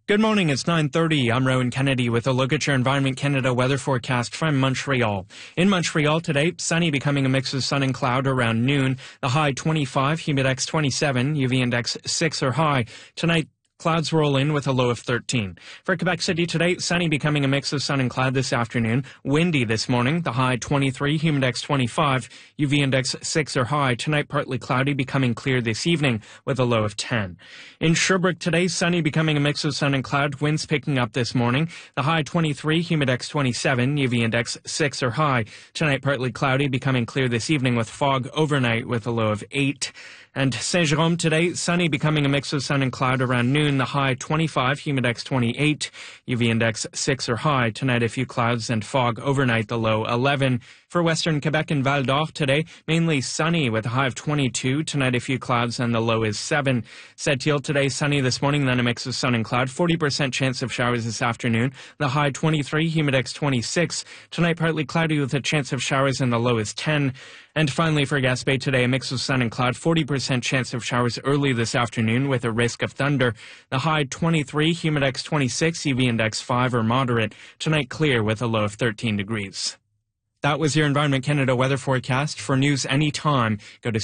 Good morning, it's 9:30. I'm Rowan Kennedy with a look at your Environment Canada weather forecast from Montreal. In Montreal today, sunny becoming a mix of sun and cloud around noon. The high 25, humidex 27, UV index 6 or high. Tonight, clouds roll in with a low of 13. For Quebec City today, sunny becoming a mix of sun and cloud this afternoon. Windy this morning, the high 23, humidex 25, UV index 6 or high. Tonight, partly cloudy, becoming clear this evening with a low of 10. In Sherbrooke today, sunny becoming a mix of sun and cloud. Winds picking up this morning. The high 23, humidex 27, UV index 6 or high. Tonight, partly cloudy, becoming clear this evening with fog overnight with a low of 8. And Saint-Jérôme today, sunny becoming a mix of sun and cloud around noon. The high 25, humidex 28, UV index 6 or high. Tonight, a few clouds and fog overnight, the low 11. For Western Quebec and Val d'Or today, mainly sunny with a high of 22. Tonight, a few clouds and the low is 7. Sept-Îles today, sunny this morning, then a mix of sun and cloud. 40% chance of showers this afternoon. The high 23, humidex 26. Tonight, partly cloudy with a chance of showers and the low is 10. And finally, for Gaspé today, a mix of sun and cloud. 40% chance of showers early this afternoon with a risk of thunder. The high 23, humidex 26, UV index 5 or moderate. Tonight, clear with a low of 13 degrees. That was your Environment Canada weather forecast. For news anytime, go to